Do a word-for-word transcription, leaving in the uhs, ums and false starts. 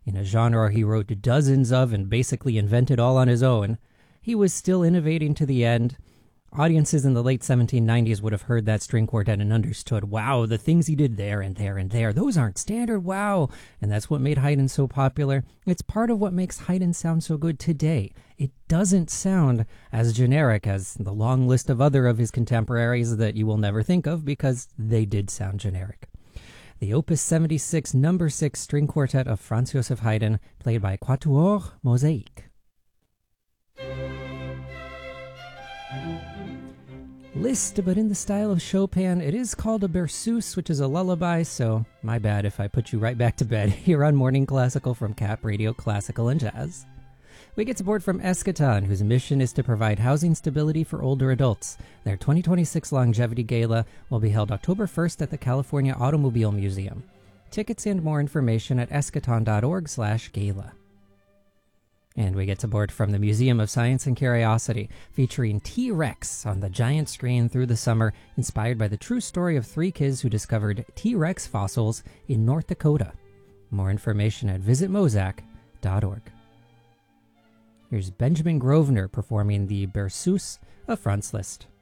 In a genre he wrote dozens of and basically invented all on his own, he was still innovating to the end. Audiences in the late seventeen nineties would have heard that string quartet and understood, wow, the things he did there and there and there, those aren't standard, wow. And that's what made Haydn so popular. It's part of what makes Haydn sound so good today. It doesn't sound as generic as the long list of other of his contemporaries that you will never think of because they did sound generic. The Opus seventy-six number six string quartet of Franz Joseph Haydn, played by Quatuor Mosaïque. Liszt, but in the style of Chopin. It is called a berceuse, which is a lullaby, so my bad if I put you right back to bed here on Morning Classical from Cap Radio Classical and Jazz. We get support from Eschaton, whose mission is to provide housing stability for older adults. Their twenty twenty-six Longevity Gala will be held October first at the California Automobile Museum. Tickets and more information at eschaton.org slash gala. And we get support from the Museum of Science and Curiosity, featuring T-Rex on the giant screen through the summer, inspired by the true story of three kids who discovered T-Rex fossils in North Dakota. More information at visit mozac dot org. Here's Benjamin Grosvenor performing the Berceuse of Franz Liszt.